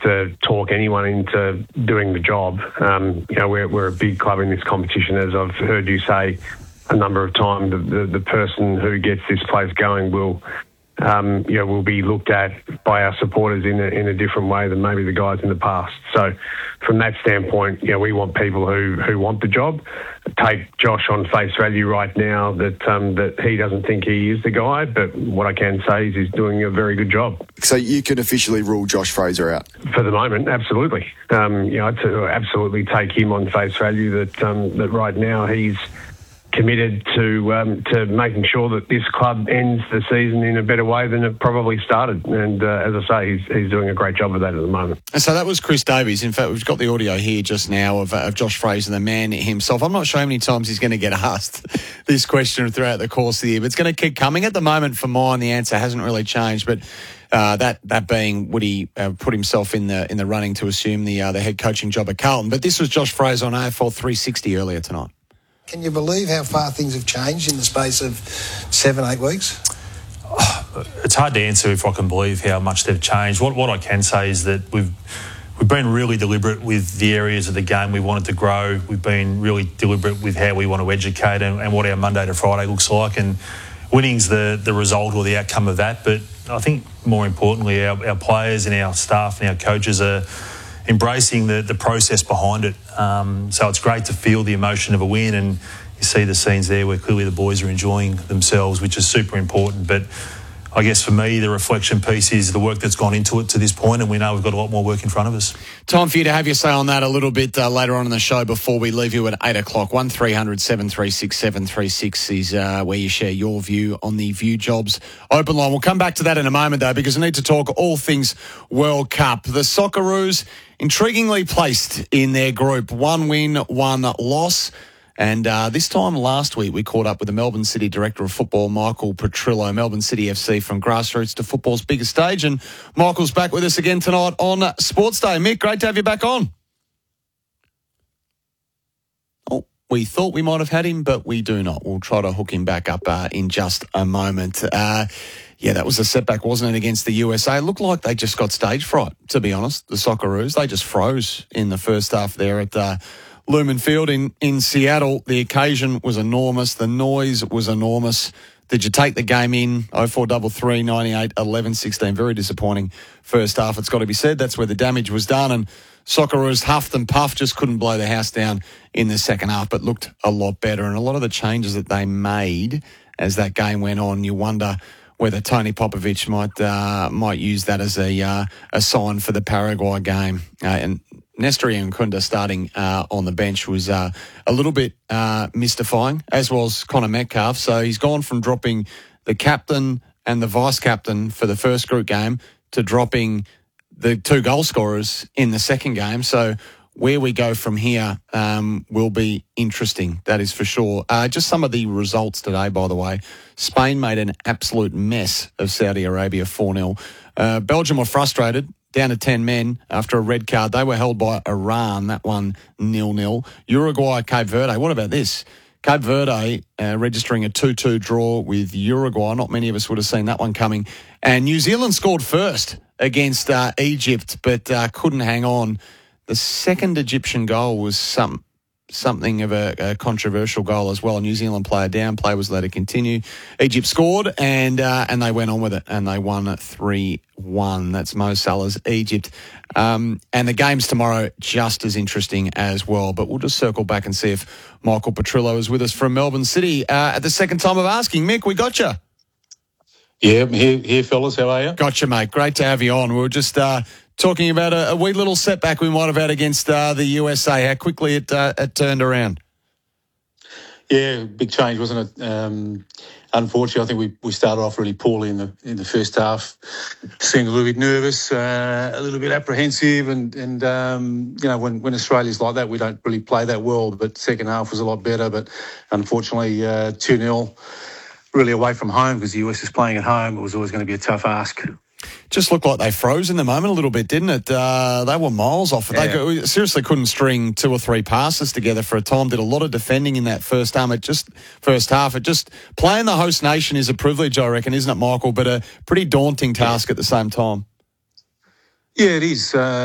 to talk anyone into doing the job. We're a big club in this competition, as I've heard you say a number of times. The person who gets this place going will be looked at by our supporters in a different way than maybe the guys in the past. So from that standpoint, we want people who want the job. Take Josh on face value right now that he doesn't think he is the guy, but what I can say is he's doing a very good job. So you can officially rule Josh Fraser out? For the moment, absolutely. I'd absolutely take him on face value that right now he's committed to making sure that this club ends the season in a better way than it probably started. And as I say, he's doing a great job of that at the moment. And so that was Chris Davies. In fact, we've got the audio here just now of Josh Fraser, the man himself. I'm not sure how many times he's going to get asked this question throughout the course of the year, but it's going to keep coming. At the moment, for mine, the answer hasn't really changed, but that being, would he put himself in the running to assume the head coaching job at Carlton? But this was Josh Fraser on AFL 360 earlier tonight. Can you believe how far things have changed in the space of 7-8 weeks? It's hard to answer if I can believe how much they've changed. What I can say is that we've been really deliberate with the areas of the game we wanted to grow. We've been really deliberate with how we want to educate and what our Monday to Friday looks like. And winning's the result or the outcome of that. But I think more importantly, our players and our staff and our coaches are embracing the process behind it. So it's great to feel the emotion of a win, and you see the scenes there where clearly the boys are enjoying themselves, which is super important. But I guess for me, the reflection piece is the work that's gone into it to this point, and we know we've got a lot more work in front of us. Time for you to have your say on that a little bit later on in the show before we leave you at 8 o'clock. 1300 736 736 is where you share your view on the View Jobs open line. We'll come back to that in a moment, though, because I need to talk all things World Cup. The Socceroos intriguingly placed in their group. 1 win, 1 loss. And this time last week, we caught up with the Melbourne City Director of Football, Michael Petrillo. Melbourne City FC, from grassroots to football's biggest stage. And Michael's back with us again tonight on Sports Day. Mick, great to have you back on. Oh, we thought we might have had him, but we do not. We'll try to hook him back up in just a moment. Yeah, that was a setback, wasn't it, against the USA? It looked like they just got stage fright, to be honest, the Socceroos. They just froze in the first half there at Lumen Field in Seattle. The occasion was enormous. The noise was enormous. Did you take the game in? 0433 98 11 16. Very disappointing first half, it's got to be said. That's where the damage was done. And Socceroos huffed and puffed, just couldn't blow the house down in the second half, but looked a lot better. And a lot of the changes that they made as that game went on, you wonder whether Tony Popovich might use that as a sign for the Paraguay game. And Nestor Nkunda starting on the bench was a little bit mystifying, as was Connor Metcalf. So he's gone from dropping the captain and the vice-captain for the first group game to dropping the 2 goal scorers in the second game. So where we go from here will be interesting, that is for sure. Just some of the results today, by the way. Spain made an absolute mess of Saudi Arabia 4-0. Belgium were frustrated, down to 10 men after a red card. They were held by Iran, that one 0-0. Uruguay, Cape Verde. What about this? Cape Verde registering a 2-2 draw with Uruguay. Not many of us would have seen that one coming. And New Zealand scored first against Egypt, but couldn't hang on. The second Egyptian goal was something of a controversial goal as well. A New Zealand player down, play was let it continue. Egypt scored and they went on with it and they won 3-1. That's Mo Salah's Egypt. And the game's tomorrow just as interesting as well. But we'll just circle back and see if Michael Petrillo is with us from Melbourne City. At the second time of asking, Mick, we got you. Yeah, I'm here, fellas. How are you? Gotcha, mate. Great to have you on. We were just talking about a wee little setback we might have had against the USA, how quickly it turned around. Yeah, big change, wasn't it? Unfortunately, I think we started off really poorly in the first half. Seemed a little bit nervous, a little bit apprehensive, and when Australia's like that, we don't really play that well. But second half was a lot better. But unfortunately, 2-0, really away from home because the US is playing at home. It was always going to be a tough ask. Just looked like they froze in the moment a little bit, didn't it? They were miles off. Yeah. They seriously couldn't string 2 or 3 passes together for a time. Did a lot of defending in that first half. Playing the host nation is a privilege, I reckon, isn't it, Michael? But a pretty daunting task at the same time. Yeah, it is.